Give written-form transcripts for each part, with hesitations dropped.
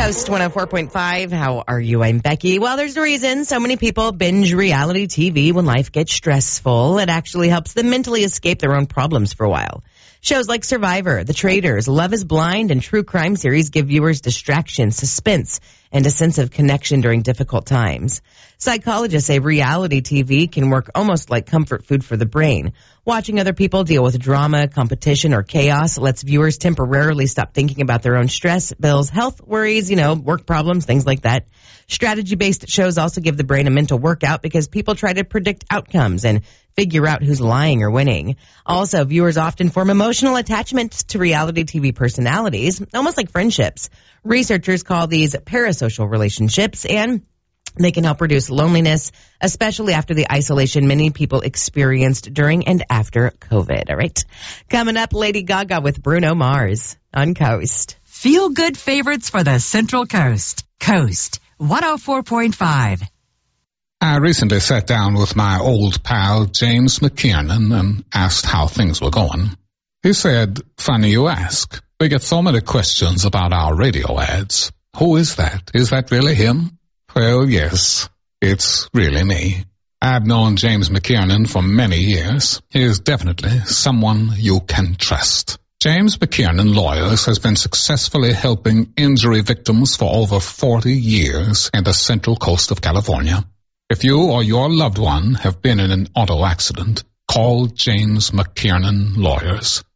Coast 104.5. How are you? I'm Becky. Well, there's a reason so many people binge reality TV when life gets stressful. It actually helps them mentally escape their own problems for a while. Shows like Survivor, The Traitors, Love is Blind, and true crime series give viewers distraction, suspense, and a sense of connection during difficult times. Psychologists say reality TV can work almost like comfort food for the brain. Watching other people deal with drama, competition, or chaos lets viewers temporarily stop thinking about their own stress, bills, health worries, work problems, things like that. Strategy-based shows also give the brain a mental workout because people try to predict outcomes and figure out who's lying or winning. Also, viewers often form emotional attachments to reality TV personalities, almost like friendships. Researchers call these parasocial relationships, and they can help reduce loneliness, especially after the isolation many people experienced during and after COVID. All right. Coming up, Lady Gaga with Bruno Mars on Coast. Feel good favorites for the Central Coast. Coast 104.5. I recently sat down with my old pal James McKiernan and asked how things were going. He said, "Funny you ask. We get so many questions about our radio ads. Who is that? Is that really him?" Well, yes, it's really me. I've known James McKiernan for many years. He is definitely someone you can trust. James McKiernan Lawyers has been successfully helping injury victims for over 40 years in the Central Coast of California. If you or your loved one have been in an auto accident, call James McKiernan Lawyers.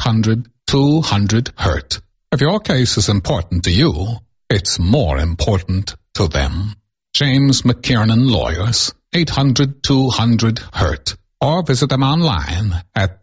800-200-HURT. If your case is important to you, it's more important to them. James McKiernan Lawyers, 800-200-HURT. Or visit them online at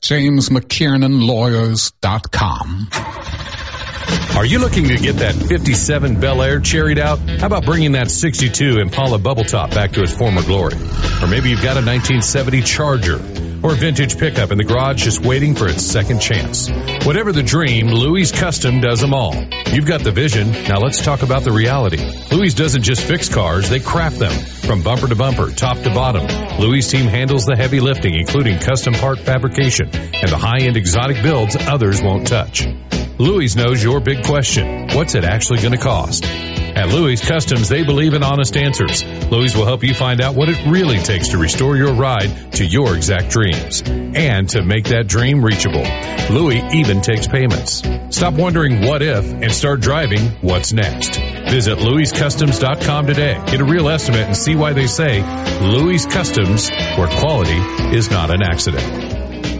jamesmckiernanlawyers.com. Are you looking to get that 57 Bel Air cherried out? How about bringing that 62 Impala Bubble Top back to its former glory? Or maybe you've got a 1970 Charger or a vintage pickup in the garage just waiting for its second chance. Whatever the dream, Louis Custom does them all. You've got the vision. Now let's talk about the reality. Louis doesn't just fix cars, they craft them. From bumper to bumper, top to bottom, Louis' team handles the heavy lifting, including custom part fabrication and the high-end exotic builds others won't touch. Louis knows your big question. What's it actually going to cost? At Louis Customs, they believe in honest answers. Louis will help you find out what it really takes to restore your ride to your exact dreams. And to make that dream reachable, Louis even takes payments. Stop wondering what if and start driving what's next. Visit LouisCustoms.com today. Get a real estimate and see why they say Louis Customs, where quality is not an accident.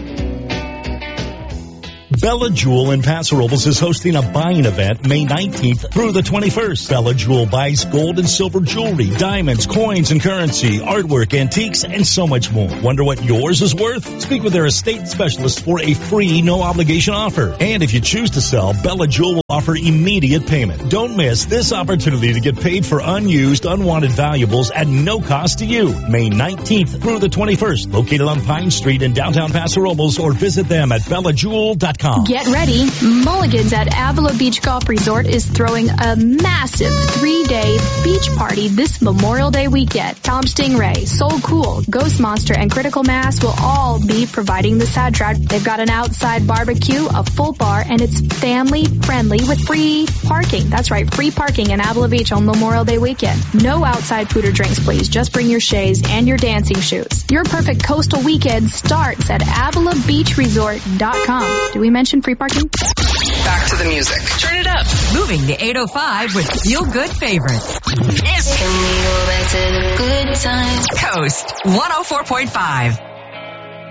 Bella Jewel in Paso Robles is hosting a buying event May 19th through the 21st. Bella Jewel buys gold and silver jewelry, diamonds, coins and currency, artwork, antiques, and so much more. Wonder what yours is worth? Speak with their estate specialist for a free, no-obligation offer. And if you choose to sell, Bella Jewel will offer immediate payment. Don't miss this opportunity to get paid for unused, unwanted valuables at no cost to you. May 19th through the 21st, located on Pine Street in downtown Paso Robles, or visit them at bellajewel.com. Get ready. Mulligan's at Avila Beach Golf Resort is throwing a massive 3-day beach party this Memorial Day weekend. Tom Stingray, Soul Cool, Ghost Monster, and Critical Mass will all be providing the soundtrack. They've got an outside barbecue, a full bar, and it's family friendly with free parking. That's right, free parking in Avila Beach on Memorial Day weekend. No outside food or drinks, please. Just bring your chaise and your dancing shoes. Your perfect coastal weekend starts at AvilaBeachResort.com. Do we mention free parking? Back to the music. Turn it up. Moving to 805 with Feel Good Favorites. Can we go back to the good times? Coast 104.5.